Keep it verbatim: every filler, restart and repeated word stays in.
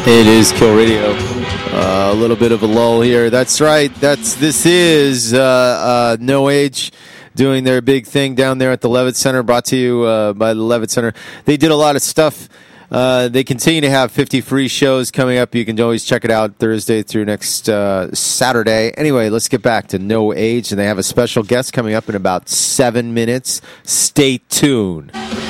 It is Kill Radio. Uh, a little bit of a lull here. That's right. That's this is uh, uh, No Age doing their big thing down there at the Levitt Center, brought to you uh, by the Levitt Center. They did a lot of stuff. Uh, they continue to have fifty free shows coming up. You can always check it out Thursday through next uh, Saturday. Anyway, let's get back to No Age, and they have a special guest coming up in about seven minutes. Stay tuned.